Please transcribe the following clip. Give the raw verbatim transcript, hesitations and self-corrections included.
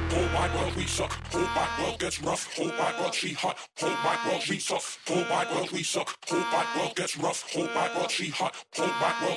Whole wide world we suck. Whole wide world gets rough. Whole wide world she hot. Whole wide world we suck. Whole wide world we suck. Whole wide world gets rough. Whole wide world she hot. Whole wide world